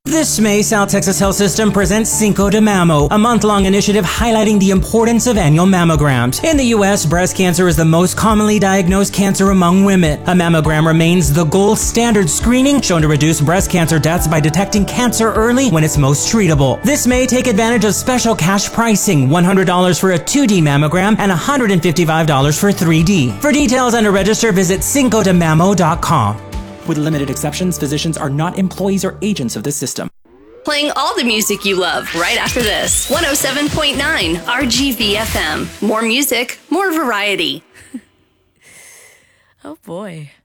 This May, South Texas Health System presents Cinco de Mamo, a month-long initiative highlighting the importance of annual mammograms. In the U.S., breast cancer is the most commonly diagnosed cancer among women. A mammogram remains the gold standard screening, shown to reduce breast cancer deaths by detecting cancer early when it's most treatable. This May, take advantage of special cash pricing, $100 for a 2D mammogram and $155 for 3D. For details and to register, visit CincoDeMammo.com. With limited exceptions, physicians are not employees or agents of this system. Playing all the music you love right after this. 107.9 RGV FM. More music, more variety. Oh boy.